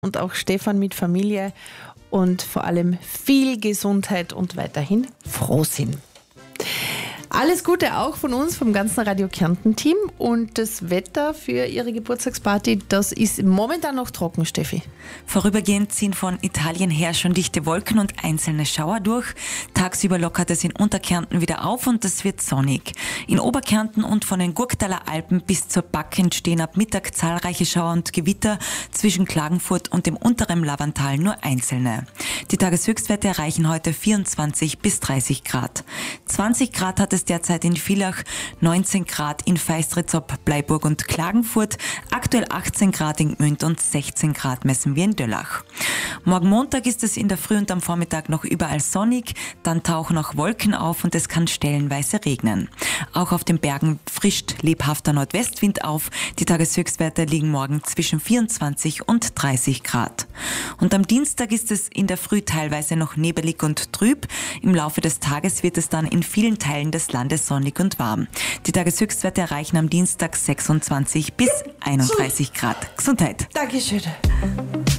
und auch Stefan mit Familie und vor allem viel Gesundheit und weiterhin Frohsinn. Alles Gute auch von uns, vom ganzen Radio Kärnten-Team. Und das Wetter für Ihre Geburtstagsparty, das ist momentan noch trocken, Steffi. Vorübergehend ziehen von Italien her schon dichte Wolken und einzelne Schauer durch. Tagsüber lockert es in Unterkärnten wieder auf und es wird sonnig. In Oberkärnten und von den Gurktaler Alpen bis zur Back entstehen ab Mittag zahlreiche Schauer und Gewitter, zwischen Klagenfurt und dem unteren Lavantal nur einzelne. Die Tageshöchstwerte erreichen heute 24 bis 30 Grad. 20 Grad hat es derzeit in Villach, 19 Grad in Feistritz-ob, Bleiburg und Klagenfurt, aktuell 18 Grad in Gmünd und 16 Grad messen wir in Döllach. Morgen Montag ist es in der Früh und am Vormittag noch überall sonnig, dann tauchen auch Wolken auf und es kann stellenweise regnen. Auch auf den Bergen frischt lebhafter Nordwestwind auf, die Tageshöchstwerte liegen morgen zwischen 24 und 30 Grad. Und am Dienstag ist es in der Früh teilweise noch nebelig und trüb, im Laufe des Tages wird es dann in vielen Teilen des Landes sonnig und warm. Die Tageshöchstwerte erreichen am Dienstag 26 bis 31 Grad. Gesundheit! Dankeschön.